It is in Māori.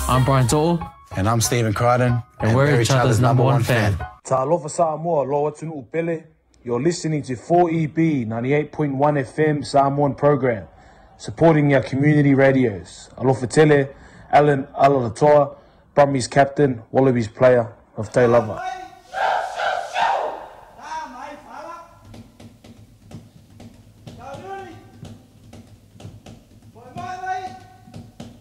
I'm Brian Total. And I'm Stephen Crichton. And we're each other's number one fan. Talofa Samoa, Loa Tunu Pele. You're listening to 4EB 98.1 FM Samoan program, supporting your community radios. Alofa Tele, Alan Alalatoa, Brumbies captain, Wallabies player of Te Lava.